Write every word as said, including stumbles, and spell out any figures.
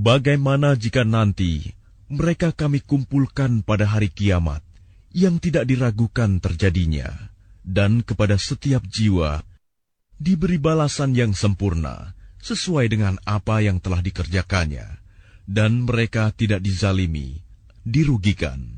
Bagaimana jika nanti mereka kami kumpulkan pada hari kiamat yang tidak diragukan terjadinya, dan kepada setiap jiwa diberi balasan yang sempurna sesuai dengan apa yang telah dikerjakannya, dan mereka tidak dizalimi, dirugikan.